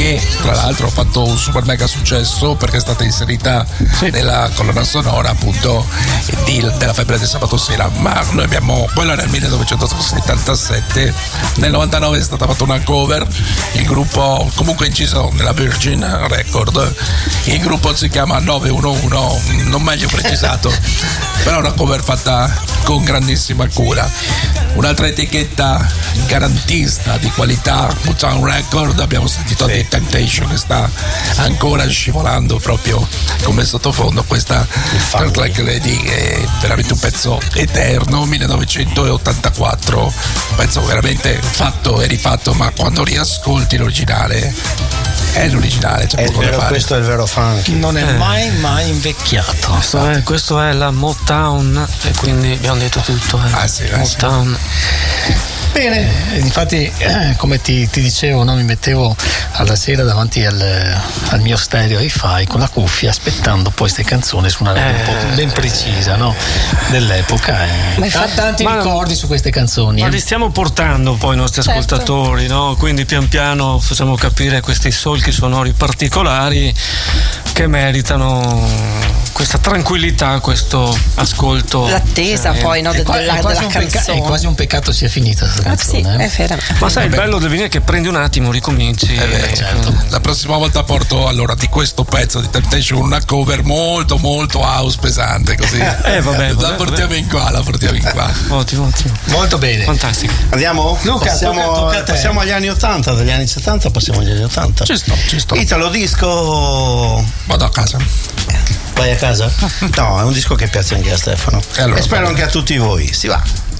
che tra l'altro ha fatto un super mega successo perché è stata inserita nella colonna sonora appunto della Febbre del sabato sera. Ma noi abbiamo, quello nel 1977, nel 99 è stata fatta una cover, il gruppo comunque inciso nella Virgin Record, il gruppo si chiama 911, non meglio precisato, però una cover fatta con grandissima cura. Un'altra etichetta garantista di qualità, Motown Record, abbiamo sentito The Temptation che sta ancora scivolando proprio come sottofondo. Questa Felt Like a Lady è veramente un pezzo eterno, 1984, un pezzo veramente fatto e rifatto, ma quando riascolti l'originale è l'originale, c'è poco da fare. Questo è il vero funk, non è mai invecchiato. Questo è la Motown e quindi abbiamo detto tutto. Motown. Bene, infatti come ti dicevo, no, mi mettevo alla sera davanti al mio stereo hi-fi con la cuffia aspettando poi queste canzoni su una radio un po' ben precisa, no, dell'epoca. Ma tanti ricordi su queste canzoni. Ma li stiamo portando poi i nostri ascoltatori, no? Quindi pian piano facciamo capire questi solchi sonori particolari che meritano questa tranquillità, questo ascolto. L'attesa poi, no, della canzone. È quasi un peccato sia finita questa canzone. Sì, è vero. Ma sai, il bello del vinile è che prendi un attimo, ricominci. Certo. La prossima volta porto allora di questo pezzo di Temptation una cover molto molto house pesante, così la portiamo in qua. Ottimo. Molto bene. Fantastico. Andiamo? Luca, passiamo agli anni 80, dagli anni 70 passiamo agli anni 80. Ci sto. Italo disco. Vado a casa. Vai a casa? No, è un disco che piace anche a Stefano. Allora, e spero anche a tutti voi. Si va.